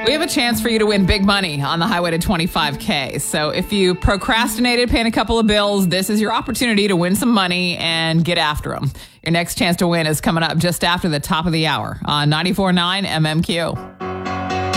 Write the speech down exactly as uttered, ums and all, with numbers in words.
We have a chance for you to win big money on the highway to twenty-five K. So if you procrastinated paying a couple of bills, this is your opportunity to win some money and get after them. Your next chance to win is coming up just after the top of the hour on ninety-four point nine M M Q.